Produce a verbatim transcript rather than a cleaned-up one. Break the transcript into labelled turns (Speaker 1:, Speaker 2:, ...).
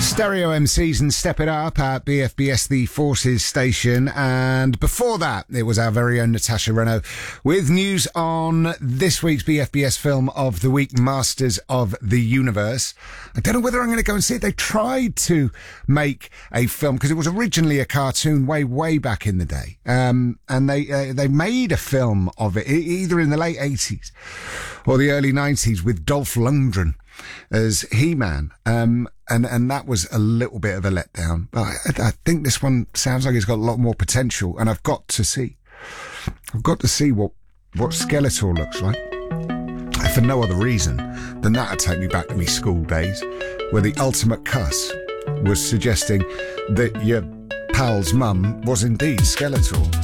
Speaker 1: Stereo M Cs and Step It Up at B F B S, the Forces station. And before that, it was our very own Natasha Renault with news on this week's B F B S film of the week, Masters of the Universe. I don't know whether I'm going to go and see it. They tried to make a film because it was originally a cartoon way, way back in the day. Um, and they, uh, they made a film of it either in the late eighties or the early nineties with Dolph Lundgren as He-Man. Um, and, and that was a little bit of a letdown. But I, I think this one sounds like it's got a lot more potential, and I've got to see. I've got to see what, what Skeletor looks like. For no other reason than that would take me back to me school days, where the ultimate cuss was suggesting that your pal's mum was indeed Skeletor.